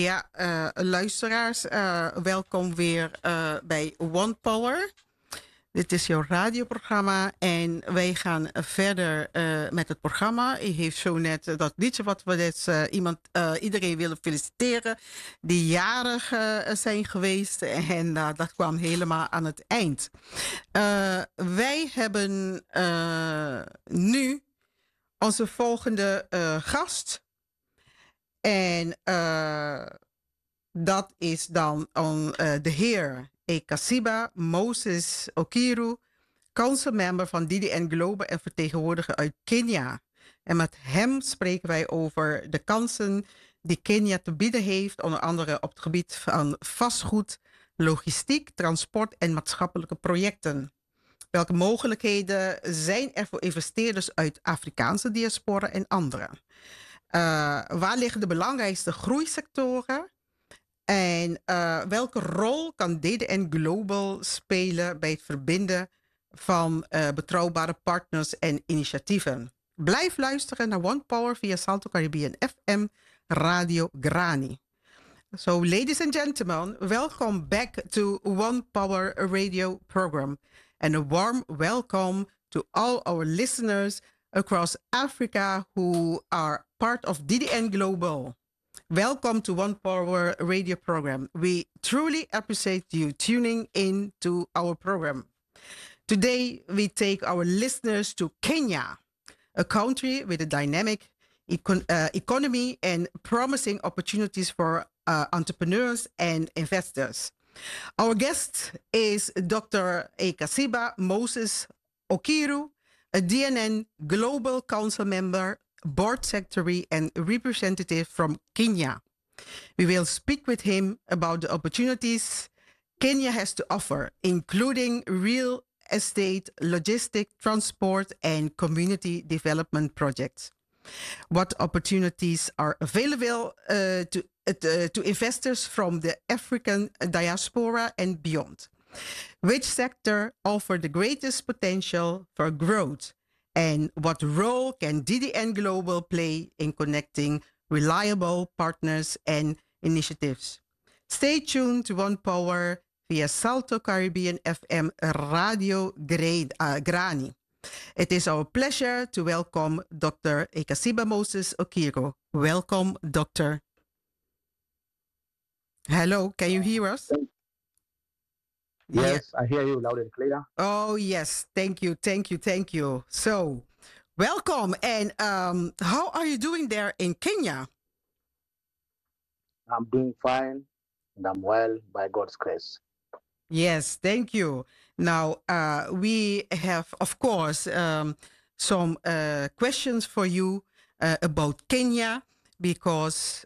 Ja, luisteraars, welkom weer bij One Power. Dit is jouw radioprogramma en wij gaan verder met het programma. U heeft zo net dat liedje wat we net iedereen willen feliciteren die jarig zijn geweest en dat kwam helemaal aan het eind. Wij hebben nu onze volgende gast en dat is dan de heer Ekasiba Moses Okiru, councilmember van DDN Global en vertegenwoordiger uit Kenia. En met hem spreken wij over de kansen die Kenia te bieden heeft, onder andere op het gebied van vastgoed, logistiek, transport en maatschappelijke projecten. Welke mogelijkheden zijn er voor investeerders uit Afrikaanse diaspora en anderen? Waar liggen de belangrijkste groeisectoren? En welke rol kan DDN Global spelen bij het verbinden van betrouwbare partners en initiatieven? Blijf luisteren naar One Power via Salto Caribbean FM Radio Grani. So, ladies and gentlemen, welcome back to One Power Radio program. And a warm welcome to all our listeners across Africa who are part of DDN Global. Welcome to One Power Radio program. We truly appreciate you tuning in to our program. Today, we take our listeners to Kenya, a country with a dynamic economy and promising opportunities for entrepreneurs and investors. Our guest is Dr. Ekasiba Moses Okiru, a DNN Global Council member, board secretary and representative from Kenya. We will speak with him about the opportunities Kenya has to offer, including real estate, logistic, transport, and community development projects. What opportunities are available to investors from the African diaspora and beyond? Which sector offers the greatest potential for growth? And what role can DDN Global play in connecting reliable partners and initiatives? Stay tuned to One Power via Salto Caribbean FM Radio Grani. It is our pleasure to welcome Dr. Ekasiba Moses Okiru. Welcome, Doctor. Hello, can you hear us? Yes, I hear you loud and clear. Oh, yes. Thank you. So, welcome. And how are you doing there in Kenya? I'm doing fine and I'm well by God's grace. Yes, thank you. Now, we have, of course, some questions for you about Kenya because